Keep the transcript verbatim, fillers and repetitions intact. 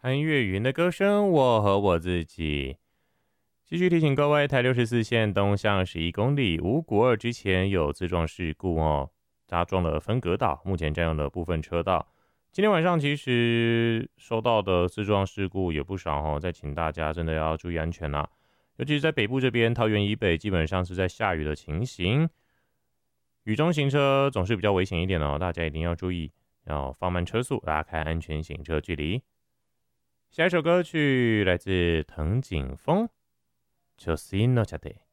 潘越云的歌声，我和我自己。继续提醒各位，台六十四线东向十一公里，五股二之前有自撞事故哦，加装了分隔岛，目前占用了部分车道。今天晚上其实收到的自撞事故也不少哦，再请大家真的要注意安全啦、啊。尤其是在北部这边，桃园以北基本上是在下雨的情形，雨中行车总是比较危险一点哦，大家一定要注意，要放慢车速，拉开安全行车距离。下一首歌曲来自藤井风，就是の茶で。